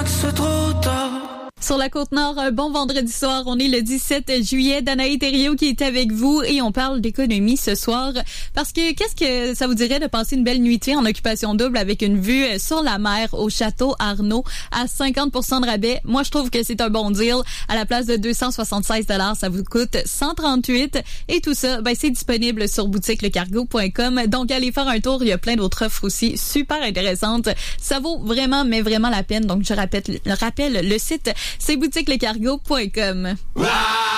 c'est trop tard. Sur la Côte-Nord, un bon vendredi soir. On est le 17 juillet. Danaï Thériault qui est avec vous et on parle d'économie ce soir. Parce que qu'est-ce que ça vous dirait de passer une belle nuitée en occupation double avec une vue sur la mer au Château Arnaud à 50% de rabais? Moi, je trouve que c'est un bon deal. À la place de 276 $, ça vous coûte 138. Et tout ça, c'est disponible sur boutiquelecargo.com. Donc, allez faire un tour. Il y a plein d'autres offres aussi super intéressantes. Ça vaut vraiment, mais vraiment la peine. Donc, je rappelle le site, c'est boutiquelecargo.com.